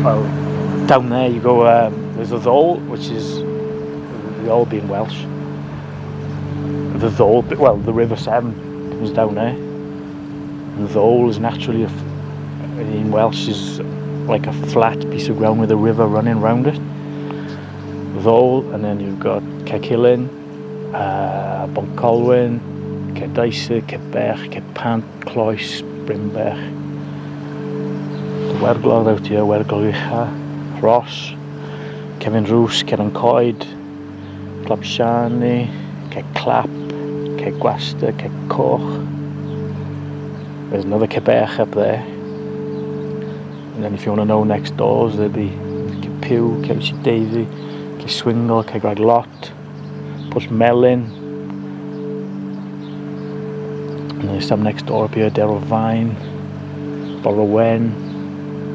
Well, down there you go, there's the Ddole, which is, the Ddole being Welsh. The Ddole, well, the River Severn comes down there. And the Ddole is naturally, in Welsh, is like a flat piece of ground with a river running round it. The Ddole, and then you've got Cegilyn, Boncolwyn, Cerdeisyr, Cebech, Cepant, Cloes, Brymbech. The Werglodd out here, Werglodd Ucha, Ross, Cefn Rws, Cefn Coed, Clopshani, Clap, Gwasta, Coch. There's another Cebech up there. And then if you want to know next doors, there'll be Pew, Cewsig Davy, Swingle, Greg Lot, Pwll Melyn. And there's some next door up here, Derryl Vine, Borrowen,